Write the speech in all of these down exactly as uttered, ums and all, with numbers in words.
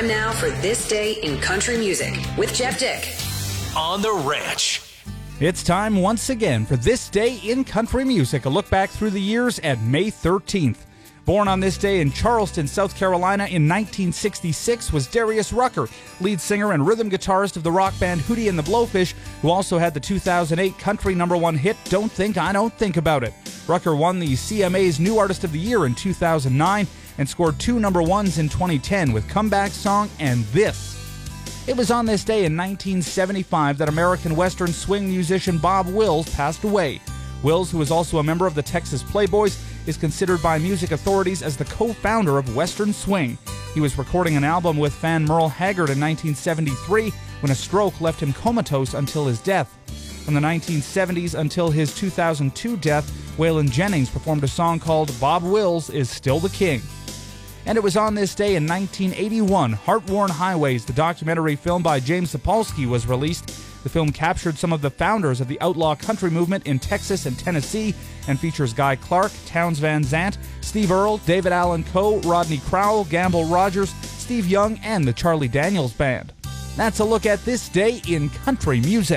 Time now for This Day in Country Music with Jeff Dick. On the Ranch. It's time once again for This Day in Country Music, a look back through the years at May thirteenth. Born on this day in Charleston, South Carolina in nineteen sixty-six was Darius Rucker, lead singer and rhythm guitarist of the rock band Hootie and the Blowfish, who also had the two thousand eight country number one hit, Don't Think I Don't Think About It. Rucker won the C M A's New Artist of the Year in two thousand nine and scored two number ones in twenty ten with Comeback Song and This. It was on this day in nineteen seventy-five that American Western swing musician Bob Wills passed away. Wills, who was also a member of the Texas Playboys, is considered by music authorities as the co-founder of Western Swing. He was recording an album with fan Merle Haggard in nineteen seventy-three when a stroke left him comatose until his death. From the nineteen seventies until his two thousand two death, Waylon Jennings performed a song called Bob Wills is Still the King. And it was on this day in nineteen eighty-one, Heart-Worn Highways, the documentary film by James Sapolsky, was released. The film captured some of the founders of the outlaw country movement in Texas and Tennessee and features Guy Clark, Townes Van Zandt, Steve Earle, David Allan Coe, Rodney Crowell, Gamble Rogers, Steve Young, and the Charlie Daniels Band. That's a look at This Day in Country Music.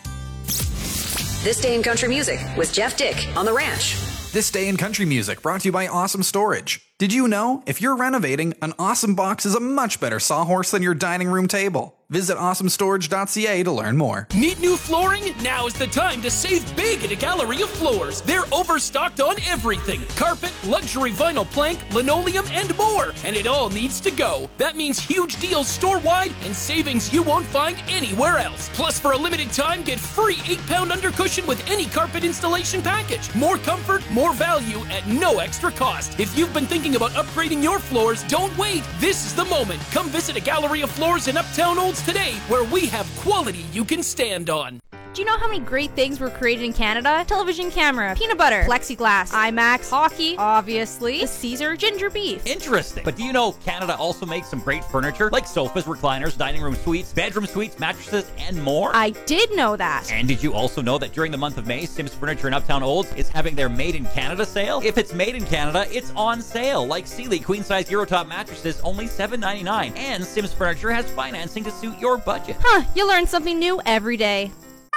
This Day in Country Music with Jeff Dick on the Ranch. This Day in Country Music brought to you by Awesome Storage. Did you know, if you're renovating, an Awesome Box is a much better sawhorse than your dining room table? Visit awesome storage dot c a to learn more. Need new flooring? Now is the time to save big at a Gallery of Floors. They're overstocked on everything. Carpet, luxury vinyl plank, linoleum, and more. And it all needs to go. That means huge deals store-wide and savings you won't find anywhere else. Plus, for a limited time, get free eight pound undercushion with any carpet installation package. More comfort, more value at no extra cost. If you've been thinking about upgrading your floors, don't wait. This is the moment. Come visit a Gallery of Floors in Uptown Olds today, where we have quality you can stand on. Do you know how many great things were created in Canada? Television camera, peanut butter, plexiglass, IMAX, hockey, obviously, the Caesar ginger beef. Interesting. But do you know Canada also makes some great furniture, like sofas, recliners, dining room suites, bedroom suites, mattresses, and more? I did know that. And did you also know that during the month of May, Sims Furniture in Uptown Olds is having their Made in Canada sale? If it's made in Canada, it's on sale, like Sealy queen-size Eurotop mattresses, only seven ninety-nine. And Sims Furniture has financing to suit your budget. Huh, you learn something new every day.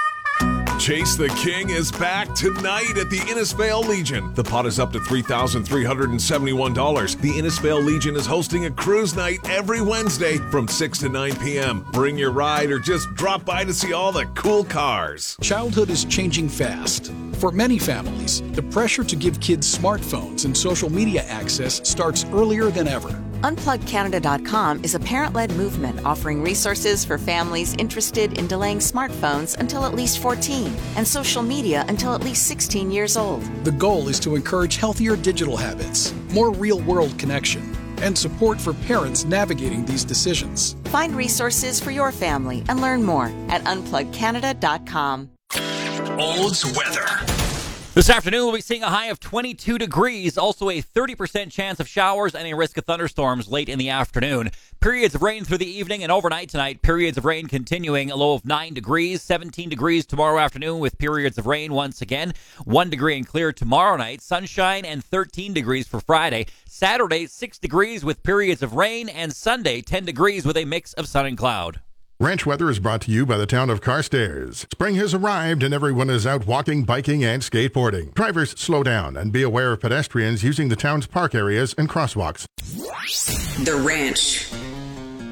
Chase the King is back tonight at the Innisfail Legion. The pot is up to three thousand three hundred seventy-one dollars. The Innisfail Legion is hosting a cruise night every Wednesday from six to nine p.m. Bring your ride or just drop by to see all the cool cars. Childhood is changing fast. For many families, the pressure to give kids smartphones and social media access starts earlier than ever. unplug canada dot com is a parent-led movement offering resources for families interested in delaying smartphones until at least fourteen and social media until at least sixteen years old. The goal is to encourage healthier digital habits, more real-world connection, and support for parents navigating these decisions. Find resources for your family and learn more at unplug canada dot com. Olds weather. This afternoon, we'll be seeing a high of twenty-two degrees, also a thirty percent chance of showers and a risk of thunderstorms late in the afternoon. Periods of rain through the evening and overnight tonight. Periods of rain continuing, a low of nine degrees, seventeen degrees tomorrow afternoon with periods of rain once again. one degree and clear tomorrow night, sunshine and thirteen degrees for Friday. Saturday, six degrees with periods of rain, and Sunday, ten degrees with a mix of sun and cloud. Ranch Weather is brought to you by the town of Carstairs. Spring has arrived and everyone is out walking, biking, and skateboarding. Drivers, slow down and be aware of pedestrians using the town's park areas and crosswalks. The Ranch.